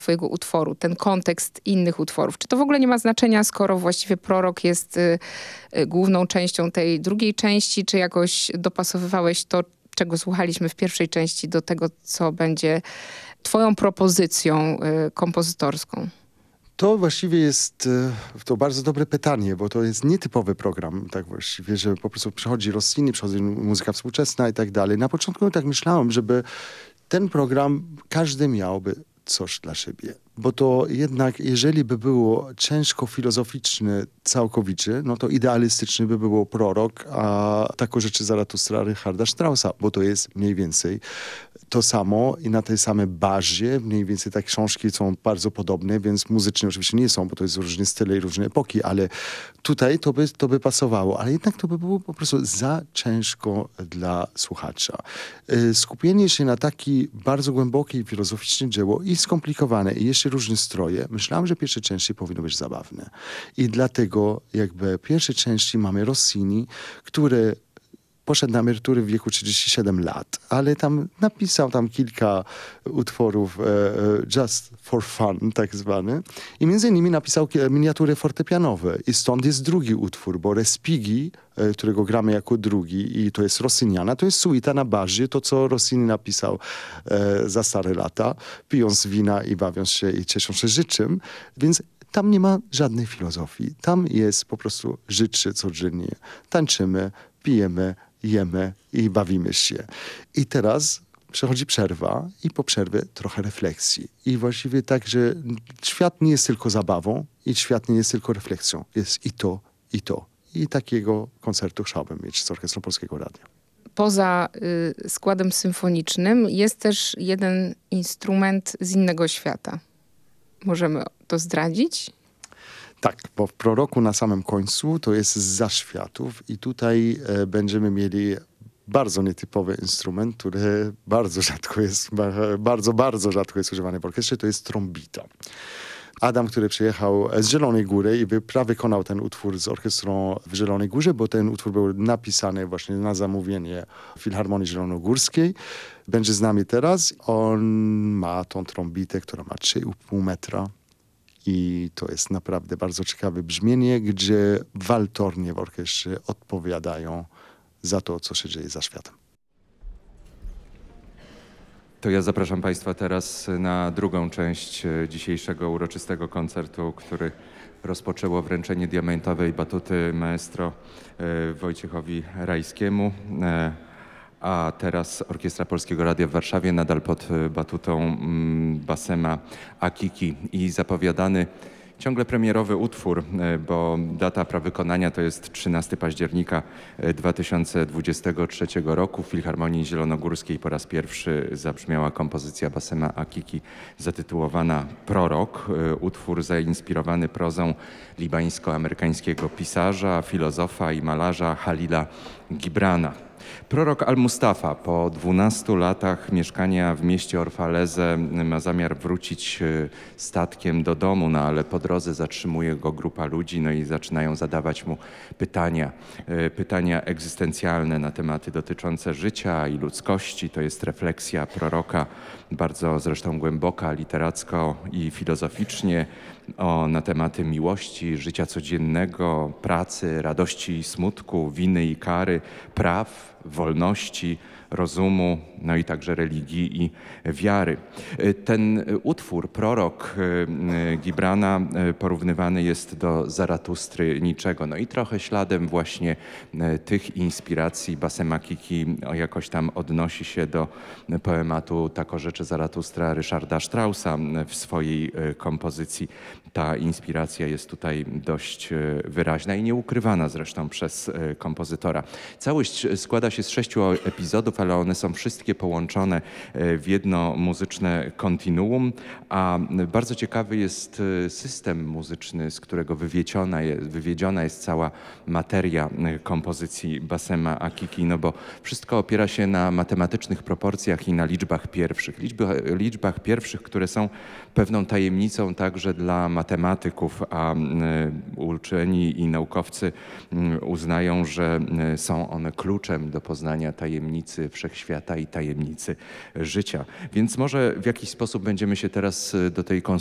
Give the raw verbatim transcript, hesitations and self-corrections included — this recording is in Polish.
twojego utworu, ten kontekst innych utworów? Czy to w ogóle nie ma znaczenia, skoro właściwie prorok jest y, y, główną częścią tej drugiej części, czy jakoś dopasowywałeś to, czego słuchaliśmy w pierwszej części, do tego, co będzie twoją propozycją y, kompozytorską? To właściwie jest to bardzo dobre pytanie, bo to jest nietypowy program, tak właściwie, że po prostu przychodzi Rossini, przychodzi muzyka współczesna i tak dalej. Na początku tak myślałem, żeby ten program każdy miałby coś dla siebie. Bo to jednak, jeżeli by było ciężko filozoficzne całkowicie, no to idealistyczny by było prorok, a tako rzeczy Zaratustra Richarda Straussa, bo to jest mniej więcej to samo i na tej samej bazie, mniej więcej te książki są bardzo podobne, więc muzycznie oczywiście nie są, bo to jest różne style i różne epoki, ale tutaj to by, to by pasowało, ale jednak to by było po prostu za ciężko dla słuchacza. Skupienie się na taki bardzo głębokie i filozoficzne dzieło i skomplikowane i jeszcze różne stroje, myślałem, że pierwsze części powinny być zabawne. I dlatego jakby pierwsze części mamy Rossini, który poszedł na emeryturę w wieku trzydziestu siedmiu lat, ale tam napisał tam kilka utworów e, just for fun, tak zwane. I między innymi napisał miniatury fortepianowe. I stąd jest drugi utwór, bo Respighi, e, którego gramy jako drugi, i to jest Rossiniana, to jest suita na bazie, to co Rossini napisał e, za stare lata, pijąc wina i bawiąc się i cieszą się życzem. Więc tam nie ma żadnej filozofii. Tam jest po prostu życie codziennie. Tańczymy, pijemy, jemy i bawimy się. I teraz przechodzi przerwa i po przerwie trochę refleksji. I właściwie tak, że świat nie jest tylko zabawą i świat nie jest tylko refleksją. Jest i to, i to. I takiego koncertu chciałbym mieć z Orkiestrą Polskiego Radia. Poza y, składem symfonicznym jest też jeden instrument z innego świata. Możemy to zdradzić? Tak, bo w proroku na samym końcu to jest z zaświatów i tutaj e, będziemy mieli bardzo nietypowy instrument, który bardzo rzadko jest, bardzo, bardzo rzadko jest używany w orkiestrze, to jest trombita. Adam, który przyjechał z Zielonej Góry i wykonał ten utwór z orkiestrą w Zielonej Górze, bo ten utwór był napisany właśnie na zamówienie Filharmonii Zielonogórskiej. Będzie z nami teraz. On ma tą trombitę, która ma trzy i pół metra. I to jest naprawdę bardzo ciekawe brzmienie, gdzie waltornie w orkiestrze odpowiadają za to, co się dzieje za światem. To ja zapraszam Państwa teraz na drugą część dzisiejszego uroczystego koncertu, który rozpoczęło wręczenie diamentowej batuty maestro Wojciechowi Rajskiemu. A teraz Orkiestra Polskiego Radia w Warszawie nadal pod batutą Bassema Akiki i zapowiadany ciągle premierowy utwór, bo data prawykonania to jest trzynastego października dwa tysiące dwudziestego trzeciego roku. W Filharmonii Zielonogórskiej po raz pierwszy zabrzmiała kompozycja Bassema Akiki zatytułowana Prorok. Utwór zainspirowany prozą libańsko-amerykańskiego pisarza, filozofa i malarza Halila Gibrana. Prorok Al-Mustafa po dwunastu latach mieszkania w mieście Orfaleze ma zamiar wrócić statkiem do domu, no ale po drodze zatrzymuje go grupa ludzi, no i zaczynają zadawać mu pytania, pytania egzystencjalne na tematy dotyczące życia i ludzkości. To jest refleksja proroka, bardzo zresztą głęboka, literacko i filozoficznie, o, na tematy miłości, życia codziennego, pracy, radości i smutku, winy i kary, praw, wolności, rozumu, no i także religii i wiary. Ten utwór, Prorok Gibrana, porównywany jest do Zaratustry niczego. No i trochę śladem właśnie tych inspiracji Bassem Akiki jakoś tam odnosi się do poematu Tako rzeczy Zaratustra Ryszarda Straussa w swojej kompozycji. Ta inspiracja jest tutaj dość wyraźna i nieukrywana zresztą przez kompozytora. Całość składa się z sześciu epizodów, ale one są wszystkie połączone w jedno muzyczne kontinuum, a bardzo ciekawy jest system muzyczny, z którego wywiedziona jest, wywiedziona jest cała materia kompozycji Bassema Akiki, no bo wszystko opiera się na matematycznych proporcjach i na liczbach pierwszych. Liczby, liczbach pierwszych, które są pewną tajemnicą także dla matematyków, a uczeni i naukowcy uznają, że są one kluczem do poznania tajemnicy wszechświata i tajemnicy życia. Więc może w jakiś sposób będziemy się teraz do tej